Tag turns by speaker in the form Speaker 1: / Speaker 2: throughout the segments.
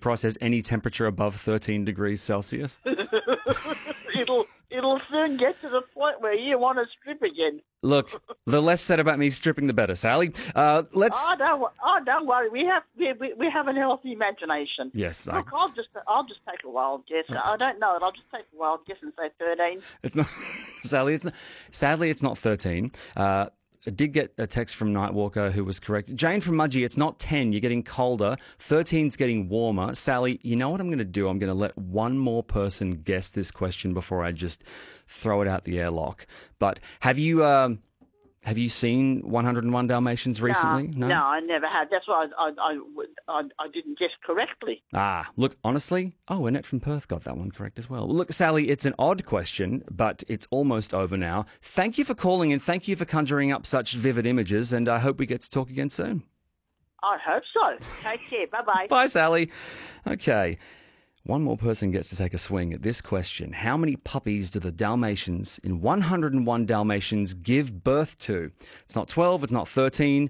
Speaker 1: process any temperature above 13 degrees Celsius?
Speaker 2: It'll soon get to the point where you want to strip again.
Speaker 1: Look, the less said about me stripping, the better, Sally. Let's.
Speaker 2: Don't worry. We have a healthy imagination.
Speaker 1: Yes.
Speaker 2: Look, I'll just take a wild guess. I don't know it. I'll just take a wild guess and say 13.
Speaker 1: It's not, Sally. It's not. Sadly, it's not 13. I did get a text from Nightwalker who was correct. Jane from Mudgee, it's not 10. You're getting colder. 13's getting warmer. Sally, you know what I'm going to do? I'm going to let one more person guess this question before I just throw it out the airlock. But have you seen 101 Dalmatians recently?
Speaker 2: No, I never have. That's why I didn't guess correctly.
Speaker 1: Look, honestly, Annette from Perth got that one correct as well. Look, Sally, it's an odd question, but it's almost over now. Thank you for calling and thank you for conjuring up such vivid images, and I hope we get to talk again soon.
Speaker 2: I hope so. Take care. Bye-bye.
Speaker 1: Bye, Sally. Okay. One more person gets to take a swing at this question. How many puppies do the Dalmatians in 101 Dalmatians give birth to? It's not 12, it's not 13.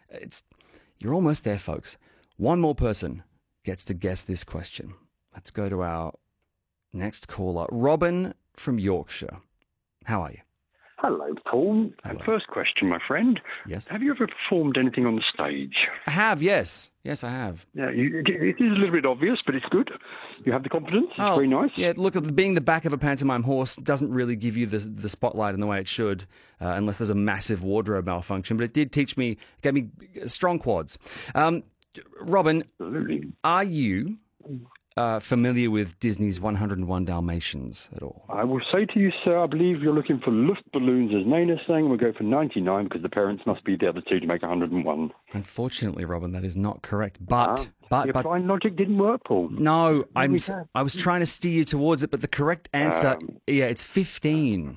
Speaker 1: You're almost there, folks. One more person gets to guess this question. Let's go to our next caller. Robin from Yorkshire. How are you?
Speaker 3: Hello, Paul.
Speaker 1: Hello.
Speaker 3: First question, my friend.
Speaker 1: Yes.
Speaker 3: Have you ever performed anything on the stage?
Speaker 1: I have, yes. Yes, I have.
Speaker 3: Yeah, it is a little bit obvious, but it's good. You have the confidence. It's very nice.
Speaker 1: Yeah, look, being the back of a pantomime horse doesn't really give you the spotlight in the way it should, unless there's a massive wardrobe malfunction. But it did gave me strong quads. Robin,
Speaker 3: Absolutely.
Speaker 1: are you familiar with Disney's 101 Dalmatians at all?
Speaker 3: I will say to you, sir, I believe you're looking for Luftballoons, as Nana's saying. We'll go for 99 because the parents must be the other two to make 101.
Speaker 1: Unfortunately, Robin, that is not correct. But
Speaker 3: your fine logic didn't work, Paul.
Speaker 1: No, I was trying to steer you towards it, but the correct answer, it's 15.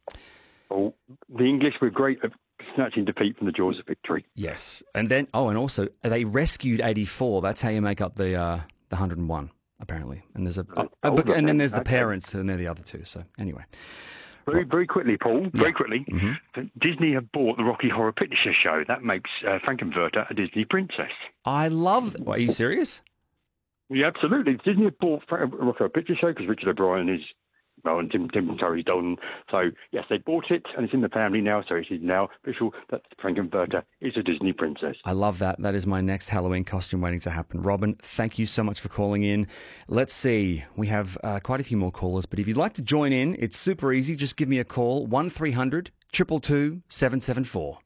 Speaker 3: Oh, the English were great at snatching defeat from the jaws of victory.
Speaker 1: Yes, and then and also they rescued 84. That's how you make up the 101. Apparently, and there's and then there's the parents, and they're the other two. So anyway,
Speaker 3: very quickly, Paul. Very quickly,
Speaker 1: Mm-hmm.
Speaker 3: Disney have bought the Rocky Horror Picture Show. That makes Frankenwerter a Disney princess.
Speaker 1: I love. Are you serious?
Speaker 3: Yeah, absolutely. Disney have bought Rocky Horror Picture Show because Richard O'Brien is. Well, and Tim Curry's done. So, yes, they bought it, and it's in the family now, so it is now official that Frankenwerter is a Disney princess.
Speaker 1: I love that. That is my next Halloween costume waiting to happen. Robin, thank you so much for calling in. Let's see. We have quite a few more callers, but if you'd like to join in, it's super easy. Just give me a call, 1300 222 774.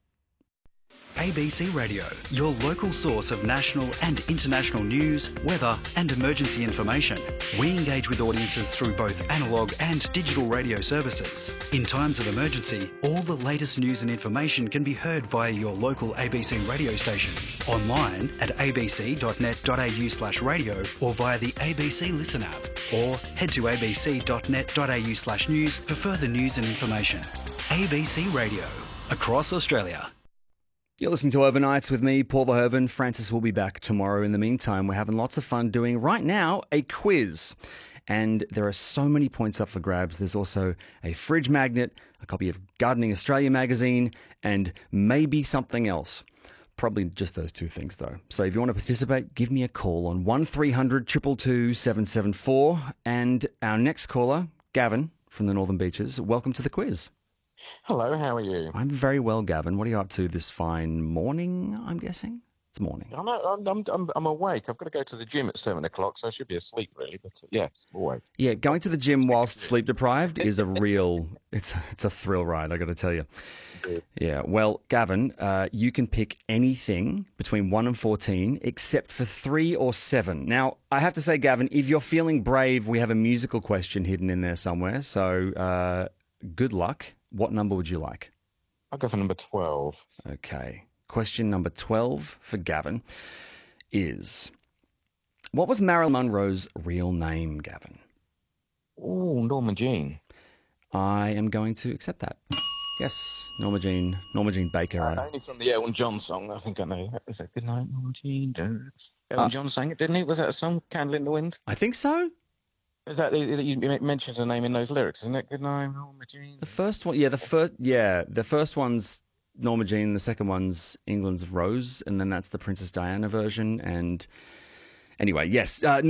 Speaker 4: ABC Radio, your local source of national and international news, weather and emergency information. We engage with audiences through both analogue and digital radio services. In times of emergency, all the latest news and information can be heard via your local ABC radio station, online at abc.net.au/radio or via the ABC Listen app, or head to abc.net.au/news for further news and information. ABC Radio, across Australia.
Speaker 1: You're listening to Overnights with me, Paul Verhoeven. Francis will be back tomorrow. In the meantime, we're having lots of fun doing, right now, a quiz. And there are so many points up for grabs. There's also a fridge magnet, a copy of Gardening Australia magazine, and maybe something else. Probably just those two things, though. So if you want to participate, give me a call on 1300 222 774. And our next caller, Gavin from the Northern Beaches, welcome to the quiz.
Speaker 5: Hello, how are you?
Speaker 1: I'm very well, Gavin. What are you up to this fine morning, I'm guessing? It's morning.
Speaker 5: I'm awake. I've got to go to the gym at 7 o'clock, so I should be asleep, really. But yeah, awake.
Speaker 1: Yeah, going to the gym whilst sleep deprived is a real, it's a thrill ride, I got to tell you.
Speaker 5: Good.
Speaker 1: Yeah, well, Gavin, you can pick anything between 1 and 14 except for 3 or 7. Now, I have to say, Gavin, if you're feeling brave, we have a musical question hidden in there somewhere. So good luck. What number would you like?
Speaker 5: I'll go for number 12.
Speaker 1: Okay. Question number 12 for Gavin is, what was Marilyn Monroe's real name, Gavin?
Speaker 5: Oh, Norma Jean.
Speaker 1: I am going to accept that. Yes, Norma Jean Baker.
Speaker 5: Only from the Elton John song, I think I know. Is that Good Night, Norma Jean? Elton John sang it, didn't he? Was that a song, Candle in the Wind?
Speaker 1: I think so.
Speaker 5: Is that you mentioned her name in those lyrics, isn't it? Good night, Norma Jean.
Speaker 1: The first one, the first one's Norma Jean, the second one's England's Rose, and then that's the Princess Diana version. And anyway, yes,